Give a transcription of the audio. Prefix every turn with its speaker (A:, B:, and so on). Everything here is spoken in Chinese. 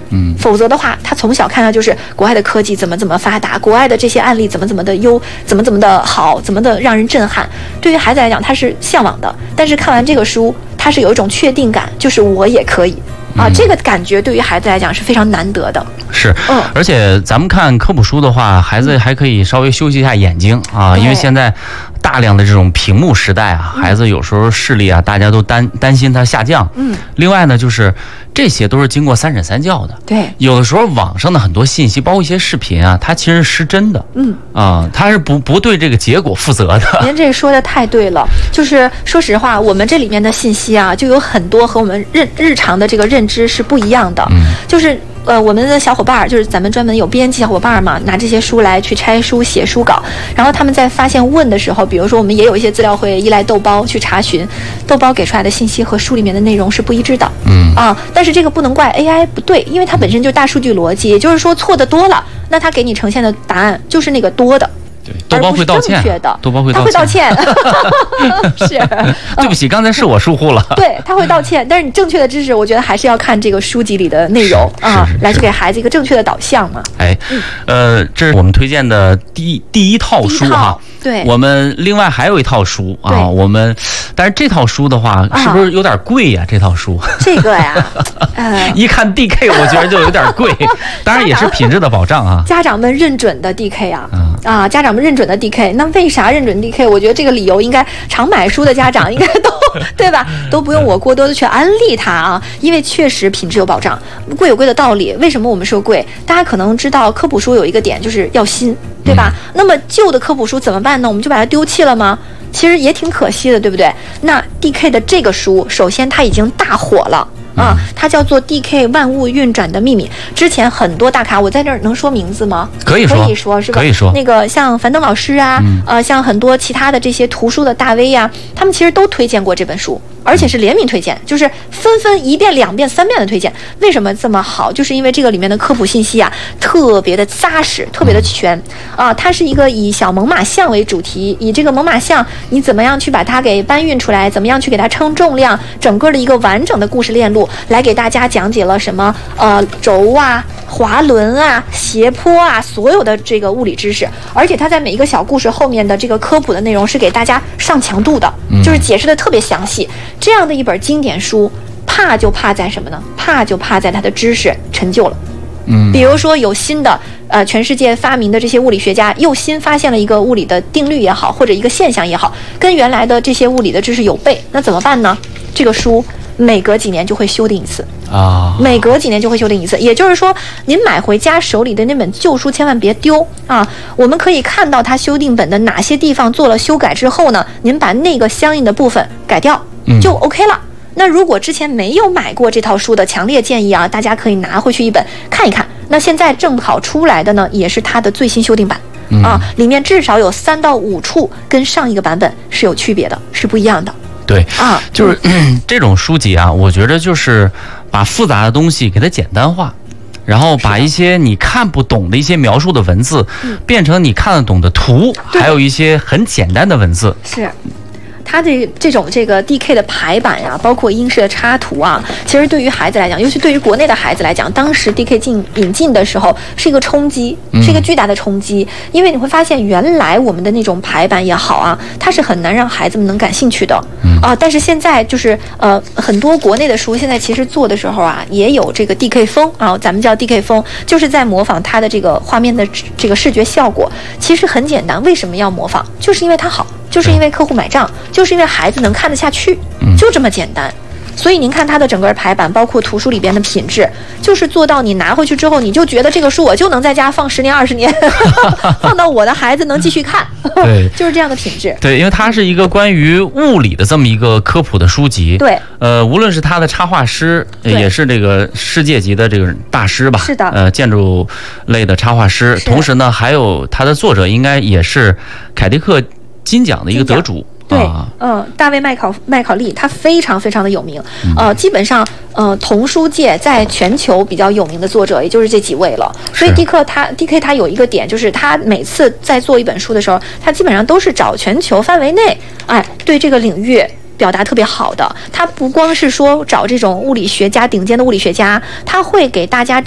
A: 否则的话，他从小看到就是国外的科技怎么发达，国外的这些案例怎么的优，怎么的好，怎么的让人震撼。对于孩子来讲，他是向往的，但是看完这个书，他是有一种确定感，就是我也可以。这个感觉对于孩子来讲是非常难得的。
B: 是，而且咱们看科普书的话，孩子还可以稍微休息一下眼睛啊，因为现在大量的这种屏幕时代啊，孩子有时候视力啊，大家都担心它下降。另外呢，就是这些都是经过3审3校的。对，有的时候网上的很多信息，包括一些视频啊，它其实是失真的。它是不对这个结果负责的。
A: 您这说的太对了，就是说实话，我们这里面的信息啊，就有很多和我们日常的这个认知是不一样的。就是我们的小伙伴就是咱们专门有编辑小伙伴嘛，拿这些书来去拆书写书稿，然后他们在发现问的时候，比如说我们也有一些资料会依赖豆包去查询，豆包给出来的信息和书里面的内容是不一致的。但是这个不能怪 AI 不对，因为它本身就是大数据逻辑，也就是说错的多了，那它给你呈现的答案就是那个多的。
B: 豆包会道歉，豆包会道歉，
A: 是
B: 对不起，刚才是我疏忽了。
A: 对，他会道歉，但是你正确的知识，我觉得还是要看这个书籍里的内容来去给孩子一个正确的导向嘛。
B: 这是我们推荐的第一套书哈。
A: 对，
B: 我们另外还有一套书啊，但是这套书的话，是不是有点贵呀？这套书
A: 这个呀，
B: 一看 DK， 我觉得就有点贵，当然也是品质的保障啊。
A: 家长们认准的 DK 家长们认准的 DK， 那为啥认准 DK？ 我觉得这个理由应该常买书的家长应该都对吧？都不用我过多的去安利它啊，因为确实品质有保障，贵有贵的道理。为什么我们说贵？大家可能知道科普书有一个点就是要新，对吧？那么旧的科普书怎么办呢？我们就把它丢弃了吗？其实也挺可惜的，对不对？那 DK 的这个书，首先它已经大火了。它叫做 DK 万物运转的秘密。之前很多大咖，我在这儿能说名字吗？
B: 可以
A: 说是吧？
B: 可以说。
A: 那个像樊登老师啊，像很多其他的这些图书的大 V 啊，他们其实都推荐过这本书，而且是联名推荐，就是纷1遍、2遍、3遍的推荐。为什么这么好？就是因为这个里面的科普信息啊，特别的扎实，特别的全它是一个以小猛犸象为主题，以这个猛犸象你怎么样去把它给搬运出来，怎么样去给它称重量，整个的一个完整的故事链路。来给大家讲解了什么轴啊、滑轮啊、斜坡啊，所有的这个物理知识，而且它在每一个小故事后面的这个科普的内容是给大家上强度的，就是解释的特别详细。这样的一本经典书，怕就怕在什么呢？怕就怕在它的知识陈旧了。比如说有新的全世界发明的这些物理学家又新发现了一个物理的定律也好，或者一个现象也好，跟原来的这些物理的知识有悖，那怎么办呢？这个书每隔几年就会修订一次每隔几年就会修订一次。也就是说，您买回家手里的那本旧书千万别丢我们可以看到它修订本的哪些地方做了修改之后呢，您把那个相应的部分改掉就 OK 了。那如果之前没有买过这套书的，强烈建议大家可以拿回去一本看一看。那现在正好出来的呢，也是它的最新修订版里面至少有3到5处跟上一个版本是有区别的，是不一样的。
B: 对就是这种书籍啊，我觉得就是把复杂的东西给它简单化，然后把一些你看不懂的一些描述的文字变成你看得懂的图，还有一些很简单的文字。
A: 是它这种DK 的排版呀，包括英式的插图啊，其实对于孩子来讲，尤其对于国内的孩子来讲，当时 DK 引进的时候是一个冲击，是一个巨大的冲击。因为你会发现，原来我们的那种排版也好它是很难让孩子们能感兴趣的但是现在就是很多国内的书现在其实做的时候也有这个 DK 风咱们叫 DK 风，就是在模仿它的这个画面的这个视觉效果。其实很简单，为什么要模仿？就是因为它好，就是因为客户买账，就是因为孩子能看得下去，就这么简单。所以您看它的整个排版，包括图书里边的品质，就是做到你拿回去之后，你就觉得这个书我就能在家放10年20年放到我的孩子能继续看
B: 对
A: 就是这样的品质。
B: 对，因为它是一个关于物理的这么一个科普的书籍。
A: 对，
B: 无论是他的插画师也是这个世界级的这个大师吧，
A: 是的，
B: 建筑类的插画师，同时呢还有他的作者应该也是凯迪克金奖的一个得主。
A: 对，大卫麦考利他非常非常的有名，基本上童书界在全球比较有名的作者也就是这几位了。所以 DK 他有一个点，就是他每次在做一本书的时候，他基本上都是找全球范围内对这个领域表达特别好的。他不光是说找这种物理学家，顶尖的物理学家，他会给大家